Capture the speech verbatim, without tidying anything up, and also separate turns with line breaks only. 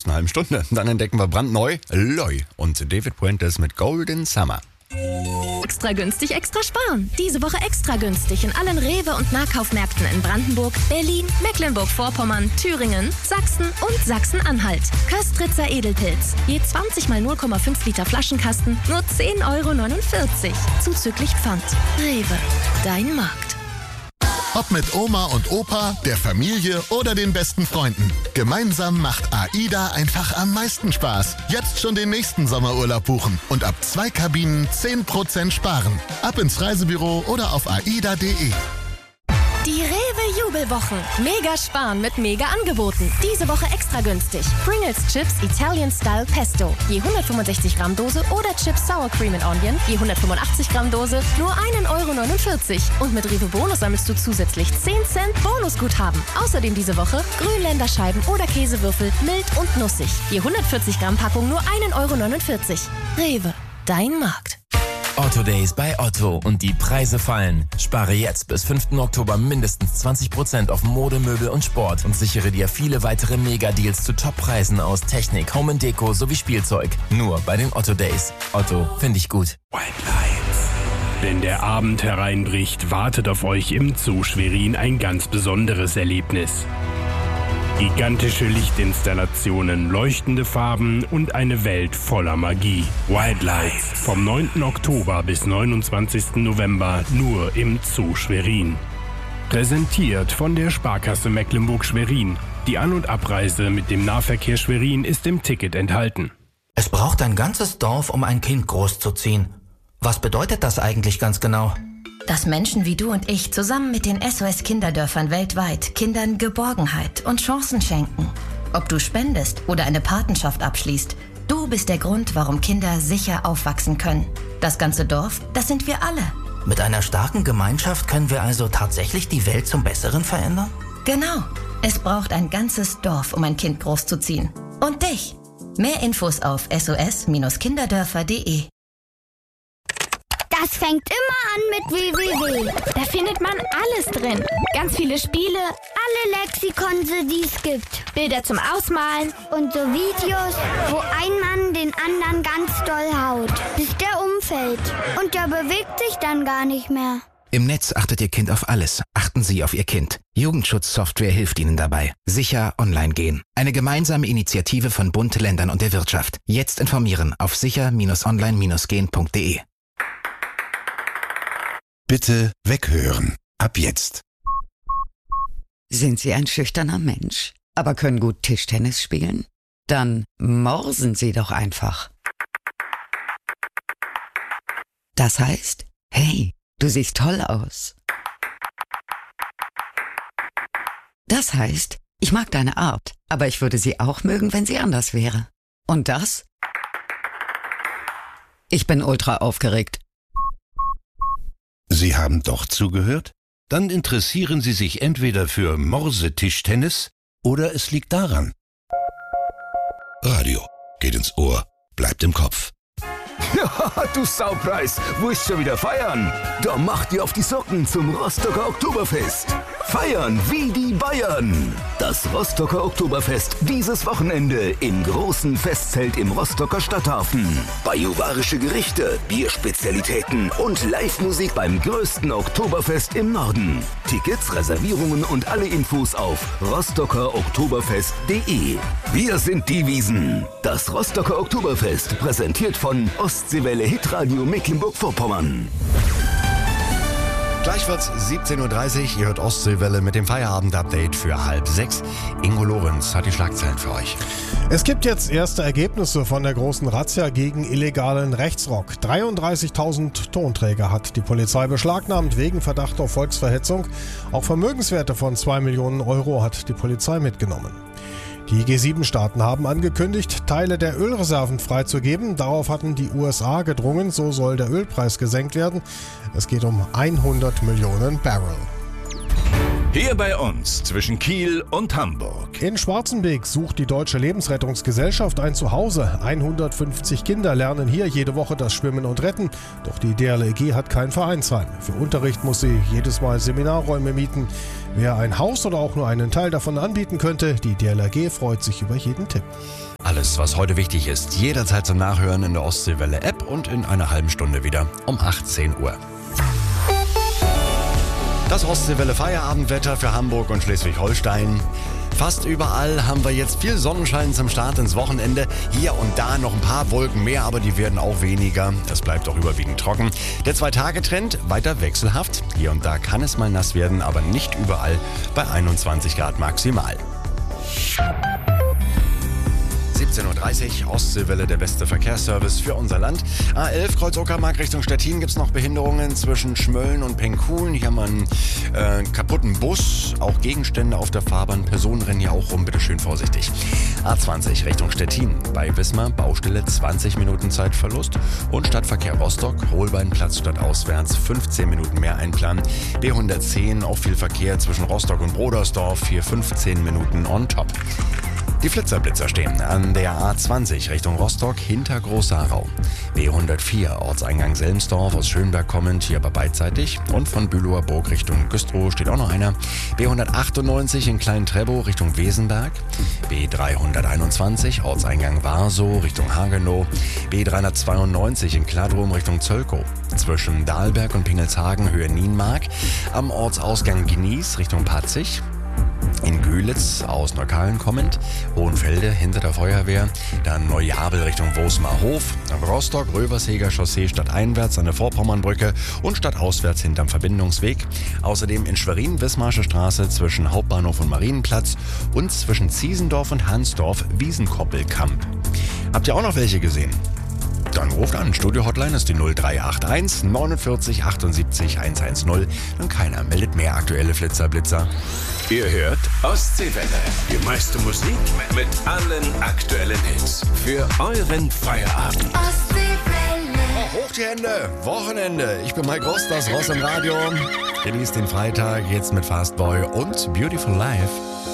nächsten halben Stunde. Dann entdecken wir brandneu Loi und David Puentes mit Golden Summer.
Extra günstig, extra sparen. Diese Woche extra günstig in allen Rewe- und Nahkaufmärkten in Brandenburg, Berlin, Mecklenburg-Vorpommern, Thüringen, Sachsen und Sachsen-Anhalt. Köstritzer Edelpilz. Je zwanzig mal null Komma fünf Liter Flaschenkasten, nur zehn Euro neunundvierzig. Zuzüglich Pfand. Rewe. Dein Markt.
Ob mit Oma und Opa, der Familie oder den besten Freunden. Gemeinsam macht AIDA einfach am meisten Spaß. Jetzt schon den nächsten Sommerurlaub buchen und ab zwei Kabinen zehn Prozent sparen. Ab ins Reisebüro oder auf aida punkt de.
Die Rewe-Jubelwochen. Mega sparen mit Mega-Angeboten. Diese Woche extra günstig. Pringles Chips Italian Style Pesto. Je hundertfünfundsechzig Gramm Dose oder Chips Sour Cream and Onion. Je hundertfünfundachtzig Gramm Dose. Nur ein Euro neunundvierzig. Und mit Rewe Bonus sammelst du zusätzlich zehn Cent Bonusguthaben. Außerdem diese Woche Grünländerscheiben oder Käsewürfel mild und nussig. Je hundertvierzig Gramm Packung nur ein Euro neunundvierzig. Rewe. Dein Markt.
Otto Days bei Otto und die Preise fallen. Spare jetzt bis fünften Oktober mindestens zwanzig Prozent auf Mode, Möbel und Sport und sichere dir viele weitere Mega-Deals zu Top-Preisen aus Technik, Home and Deko sowie Spielzeug. Nur bei den Otto Days. Otto, finde ich gut.
White Lights. Wenn der Abend hereinbricht, wartet auf euch im Zoo Schwerin ein ganz besonderes Erlebnis. Gigantische Lichtinstallationen, leuchtende Farben und eine Welt voller Magie. Wild Lights vom neunten Oktober bis neunundzwanzigsten November nur im Zoo Schwerin. Präsentiert von der Sparkasse Mecklenburg-Schwerin. Die An- und Abreise mit dem Nahverkehr Schwerin ist im Ticket enthalten.
Es braucht ein ganzes Dorf, um ein Kind großzuziehen. Was bedeutet das eigentlich ganz genau?
Dass Menschen wie du und ich zusammen mit den S O S-Kinderdörfern weltweit Kindern Geborgenheit und Chancen schenken. Ob du spendest oder eine Patenschaft abschließt, du bist der Grund, warum Kinder sicher aufwachsen können. Das ganze Dorf, das sind wir alle.
Mit einer starken Gemeinschaft können wir also tatsächlich die Welt zum Besseren verändern?
Genau. Es braucht ein ganzes Dorf, um ein Kind großzuziehen. Und dich. Mehr Infos auf s o s kinderdörfer punkt de.
Das fängt immer an mit www. Da findet man alles drin. Ganz viele Spiele, alle Lexikon, die es gibt. Bilder zum Ausmalen und so Videos, wo ein Mann den anderen ganz doll haut, bis der umfällt. Und der bewegt sich dann gar nicht mehr.
Im Netz achtet Ihr Kind auf alles. Achten Sie auf Ihr Kind. Jugendschutzsoftware hilft Ihnen dabei. Sicher online gehen. Eine gemeinsame Initiative von Bund, Ländern und der Wirtschaft. Jetzt informieren auf sicher online gehen punkt de.
Bitte weghören. Ab jetzt.
Sind Sie ein schüchterner Mensch, aber können gut Tischtennis spielen? Dann morsen Sie doch einfach. Das heißt, hey, du siehst toll aus. Das heißt, ich mag deine Art, aber ich würde sie auch mögen, wenn sie anders wäre. Und das? Ich bin ultra aufgeregt.
Sie haben doch zugehört? Dann interessieren Sie sich entweder für Morsetischtennis oder es liegt daran. Radio geht ins Ohr, bleibt im Kopf.
Ja, du Saupreis, wo ist schon wieder feiern? Da macht ihr auf die Socken zum Rostocker Oktoberfest. Feiern wie die Bayern. Das Rostocker Oktoberfest dieses Wochenende im großen Festzelt im Rostocker Stadthafen. Bajuwarische Gerichte, Bierspezialitäten und Live-Musik beim größten Oktoberfest im Norden. Tickets, Reservierungen und alle Infos auf rostocker oktoberfest punkt de. Wir sind die Wiesen. Das Rostocker Oktoberfest, präsentiert von Ostseewelle Hitradio Mecklenburg-Vorpommern.
Gleich wird's siebzehn Uhr dreißig. Ihr hört Ostseewelle mit dem Feierabend-Update für halb sechs. Ingo Lorenz hat die Schlagzeilen für euch.
Es gibt jetzt erste Ergebnisse von der großen Razzia gegen illegalen Rechtsrock. dreiunddreißigtausend Tonträger hat die Polizei beschlagnahmt wegen Verdacht auf Volksverhetzung. Auch Vermögenswerte von zwei Millionen Euro hat die Polizei mitgenommen. Die G sieben Staaten haben angekündigt, Teile der Ölreserven freizugeben. Darauf hatten die U S A gedrungen, so soll der Ölpreis gesenkt werden. Es geht um hundert Millionen Barrel.
Hier bei uns zwischen Kiel und Hamburg.
In Schwarzenbeek sucht die Deutsche Lebensrettungsgesellschaft ein Zuhause. hundertfünfzig Kinder lernen hier jede Woche das Schwimmen und Retten. Doch die D L R G hat kein Vereinsheim. Für Unterricht muss sie jedes Mal Seminarräume mieten. Wer ein Haus oder auch nur einen Teil davon anbieten könnte, die D L R G freut sich über jeden Tipp.
Alles, was heute wichtig ist, jederzeit zum Nachhören in der Ostseewelle-App und in einer halben Stunde wieder um achtzehn Uhr. Das Ostseewelle-Feierabendwetter für Hamburg und Schleswig-Holstein. Fast überall haben wir jetzt viel Sonnenschein zum Start ins Wochenende. Hier und da noch ein paar Wolken mehr, aber die werden auch weniger. Es bleibt auch überwiegend trocken. Der Zwei-Tage-Trend weiter wechselhaft. Hier und da kann es mal nass werden, aber nicht überall bei einundzwanzig Grad maximal. siebzehn Uhr dreißig, Ostseewelle, der beste Verkehrsservice für unser Land. A elf, Kreuz-Uckermark Richtung Stettin gibt es noch Behinderungen zwischen Schmölln und Penkuhlen. Hier haben wir einen äh, kaputten Bus, auch Gegenstände auf der Fahrbahn. Personen rennen hier auch rum, bitte schön vorsichtig. A zwanzig Richtung Stettin, bei Wismar, Baustelle, zwanzig Minuten Zeitverlust. Und Stadtverkehr Rostock, Holbeinplatz stadtauswärts, fünfzehn Minuten mehr einplanen. B hundertzehn, auch viel Verkehr zwischen Rostock und Brodersdorf, hier fünfzehn Minuten on top. Die Flitzerblitzer stehen an der A zwanzig Richtung Rostock hinter Großharau. B hundertvier Ortseingang Selmsdorf aus Schönberg kommend, hier aber beidseitig. Und von Bülower Burg Richtung Güstrow steht auch noch einer. B hundertachtundneunzig in Klein-Trebow Richtung Wesenberg. B dreihunderteinundzwanzig Ortseingang Warsow Richtung Hagenow. B dreihundertzweiundneunzig in Kladrum Richtung Zölkow. Zwischen Dahlberg und Pingelshagen Höhe Nienmark. Am Ortsausgang Gnies Richtung Patzig. In Gülitz aus Neukalen kommend, Hohenfelde hinter der Feuerwehr, dann Neujabel Richtung Wosmar-Hof, Rostock, Röversheger Chaussee stadteinwärts an der Vorpommernbrücke und stadtauswärts hinterm Verbindungsweg. Außerdem in Schwerin Wismarsche Straße zwischen Hauptbahnhof und Marienplatz und zwischen Ziesendorf und Hansdorf Wiesenkoppelkamp. Habt ihr auch noch welche gesehen? Dann ruft an. Studio-Hotline ist die null drei acht eins neunundvierzig achtundsiebzig hundertzehn. Und keiner meldet mehr aktuelle Flitzerblitzer.
Ihr hört Ostseewelle. Die meiste Musik mit allen aktuellen Hits. Für euren Feierabend.
Ostseewelle. Oh, hoch die Hände. Wochenende. Ich bin Mike Ross, das Ross im Radio. Genießt den Freitag jetzt mit Fastboy und Beautiful Life.